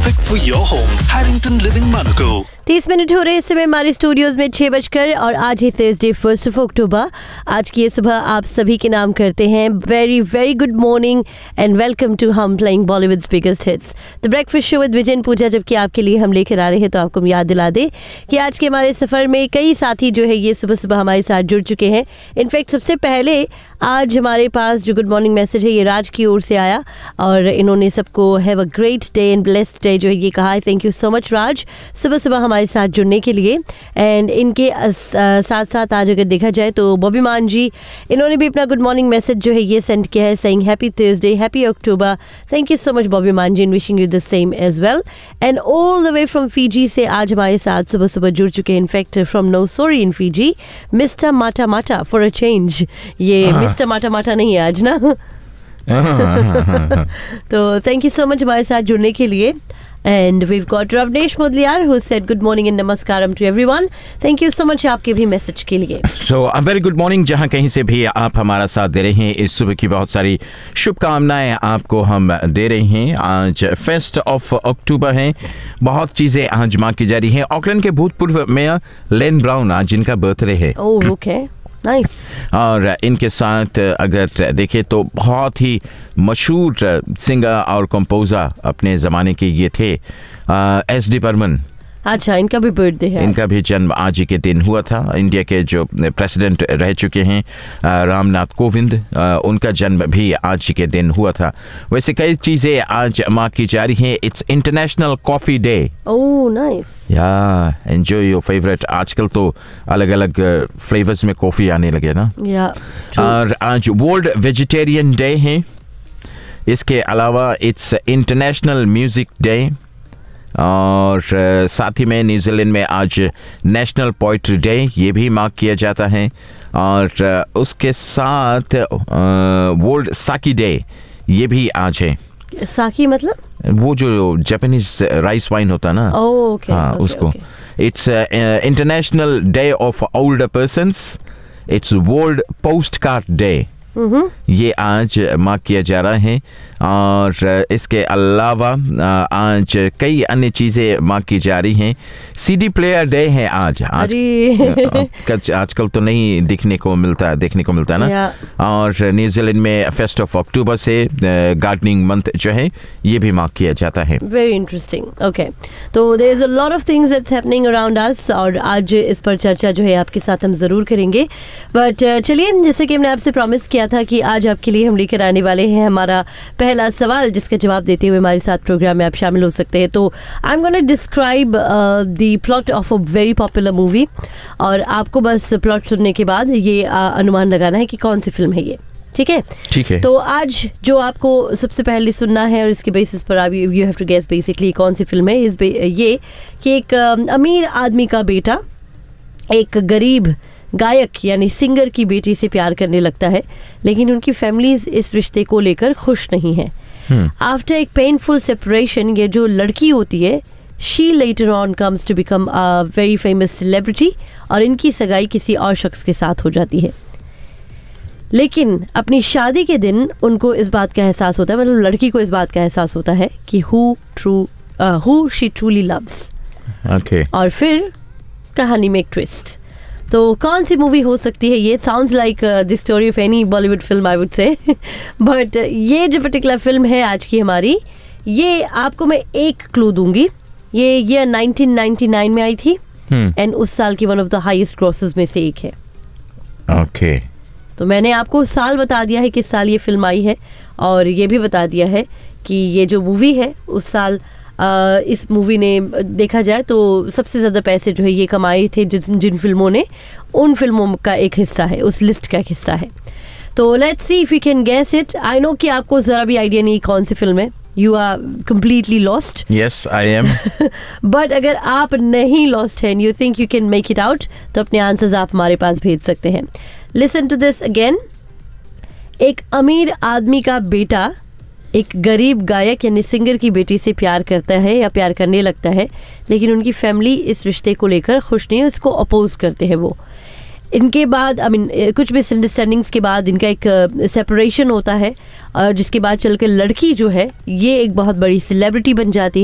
perfect for your home. Harrington Living Monaco. 30 minute हो रहे इस समय हमारे स्टूडियोज में 6 बजकर और आज है थर्सडे 1 अक्टूबर। आज की ये सुबह आप सभी के नाम करते हैं very very good morning and welcome to हम playing Bollywoods biggest hits the breakfast show with विजय पूजा। जबकि आपके लिए हम लेकर आ रहे हैं तो आपको हम याद दिला दे कि आज के हमारे सफ़र में कई साथी जो है ये सुबह सुबह हमारे साथ जुड़ चुके हैं। इनफैक्ट सबसे पहले आज हमारे पास जो गुड मॉर्निंग मैसेज है ये राज की ओर से आया और इन्होंने सबको have a great day and blessed day जो है ये कहा है। थैंक यू सो मच राज सुबह सुबह हमारे साथ जुड़ने के लिए। एंड इनके साथ साथ आज अगर देखा जाए तो बॉबी मान जी इन्होंने भी अपना गुड मॉर्निंग मैसेज जो है ये सेंड किया है saying happy Thursday happy October. Thank you so much Bobby मान जी and wishing you the same as well. And all the way from Fiji से आज हमारे साथ सुबह सुबह जुड़ चुके हैं in fact from नोसोरी in Fiji mister माटा माटा फॉर अ चेंज। ये मिस्टर माटा माटा नहीं है आज ना तो थैंक यू सो मच हमारे साथ जुड़ने के लिए। And we've got Ravnesh Mudliar who said good morning and namaskaram to everyone. Thank you so much आपके भी मैसेज के लिए। So a very good morning जहाँ कहीं से भी आप हमारा साथ दे रहे हैं। इस सुबह की बहुत सारी शुभकामनाएं आपको हम दे रहे हैं। आज 1 अक्टूबर है। बहुत चीज़ें आज मार्क की जा रही हैं। ऑकलैंड के भूतपूर्व मेयर लेन ब्राउन आज जिनका बर्थडे है। Oh okay nice. और इनके साथ अगर देखें तो बहुत ही मशहूर सिंगर और कंपोजर अपने ज़माने के ये थे एस.डी. बर्मन। अच्छा इनका भी बर्थडे है। इनका भी जन्म आज ही के दिन हुआ था। इंडिया के जो प्रेसिडेंट रह चुके हैं रामनाथ कोविंद उनका जन्म भी आज ही के दिन हुआ था। वैसे कई चीज़ें आज मार्क की जा रही हैं। It's international coffee day. Oh nice. या एंजॉय योर फेवरेट। आजकल तो अलग अलग फ्लेवर्स में कॉफ़ी आने लगे ना। या और आज वर्ल्ड वेजिटेरियन डे है। इसके अलावा इट्स इंटरनेशनल म्यूज़िक डे और साथ ही में न्यूजीलैंड में आज नेशनल पोइट्री डे ये भी मार्क किया जाता है। और उसके साथ वर्ल्ड साकी डे ये भी आज है। साकी मतलब वो जो जापानीज राइस वाइन होता है ना। ओके हाँ उसको। It's international day of older persons. It's world post card day ये आज मार्क किया जा रहा है। और इसके अलावा आज कई अन्य चीज़ें मार्क की जा रही हैं। सीडी प्लेयर डे है आज आजकल तो नहीं देखने को मिलता ना। और न्यूजीलैंड में 1 अक्टूबर से गार्डनिंग मंथ जो है ये भी मार्क किया जाता है। Very interesting. ओके तो there is a lot of things that's happening around us और आज इस पर चर्चा जो है आपके साथ हम ज़रूर करेंगे। बट चलिए जैसे कि हमने आपसे प्रॉमिस किया था कि आज आपके लिए हम लेकर आने वाले हैं हमारा पहला सवाल जिसका जवाब देते हुए हमारे साथ प्रोग्राम में आप शामिल हो सकते हैं। तो I am gonna describe the plot of a very popular movie और आपको बस प्लॉट सुनने के बाद ये अनुमान लगाना है कि कौन सी फिल्म है ये। ठीक है। तो आज जो आपको सबसे पहले सुनना है और इसके बेसिस पर आप you have to guess basically कौन सी फिल्म है। ये कि एक अमीर आदमी का बेटा एक गरीब गायक यानी सिंगर की बेटी से प्यार करने लगता है लेकिन उनकी फैमिलीज इस रिश्ते को लेकर खुश नहीं है। आफ्टर एक पेनफुल सेपरेशन ये जो लड़की होती है she later on comes to become a very famous celebrity और इनकी सगाई किसी और शख्स के साथ हो जाती है। लेकिन अपनी शादी के दिन उनको इस बात का एहसास होता है मतलब लड़की को इस बात का एहसास होता है कि हु शी ट्रूली लव्स। और फिर कहानी में एक ट्विस्ट। तो कौन सी मूवी हो सकती है ये? Sounds like the story of any Bollywood film I would say but ये जो पर्टिकुलर फिल्म है आज की हमारी ये आपको मैं एक क्लू दूंगी। ये ईयर 1999 में आई थी एंड उस साल की one of the highest grosses में से एक है। ओके तो मैंने आपको साल बता दिया है किस साल ये फिल्म आई है और ये भी बता दिया है कि ये जो मूवी है उस साल इस मूवी ने देखा जाए तो सबसे ज़्यादा पैसे जो है ये कमाए थे जिन फिल्मों ने उन फिल्मों का एक हिस्सा है उस लिस्ट का एक हिस्सा है। तो let's see if you can guess it. I know कि आपको ज़रा भी आइडिया नहीं कौन सी फिल्म है। You are completely lost. Yes I am. But अगर आप नहीं लॉस्ट हैं you think you can make it out तो अपने आंसर्स आप हमारे पास भेज सकते हैं। Listen to this again. एक अमीर आदमी का बेटा एक गरीब गायक यानी सिंगर की बेटी से प्यार करता है या प्यार करने लगता है लेकिन उनकी फैमिली इस रिश्ते को लेकर खुश नहीं है, इसको अपोज करते हैं वो। इनके बाद कुछ मिसअंडरस्टैंडिंग्स के बाद इनका एक सेपरेशन होता है और जिसके बाद चलकर लड़की जो है ये एक बहुत बड़ी सेलिब्रिटी बन जाती है।